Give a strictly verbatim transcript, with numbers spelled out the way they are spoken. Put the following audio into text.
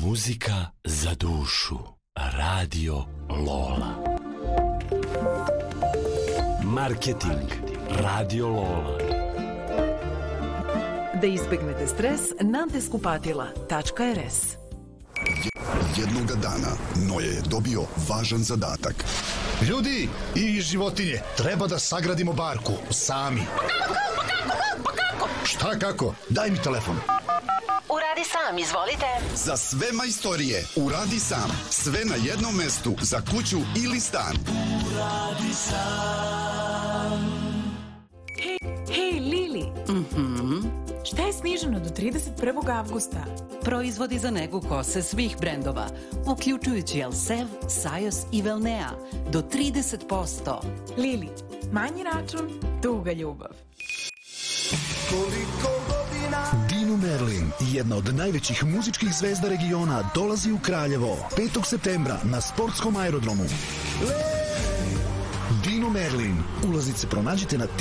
Muzika za dušu. Radio Lola. Marketing. Radio Lola. Da izbegnete stres, nanteskupatila tačka er es. Jednoga dana Noje je dobio važan zadatak. Ljudi i životinje, treba da sagradimo barku sami. Pa kako? Pa kako? Pa kako? Šta kako? Daj mi telefon. Uradi sam, izvolite. Za sve majstorije uradi sam. Sve na jednom mestu za kuću ili stan. Uradi sam. Hej, hej, Lili. Mhm. Šta je sniženo do trideset prvog avgusta? Proizvodi za negu kose svih brendova, uključujući Elsev, Sajos i Velnea, do trideset posto. Lili, manji račun, duga ljubav. Dino Merlin, jedna od najvećih muzičkih zvezda regiona, dolazi u Kraljevo petog septembra na sportskom aerodromu. Dino Merlin. Ulaznice pronađite na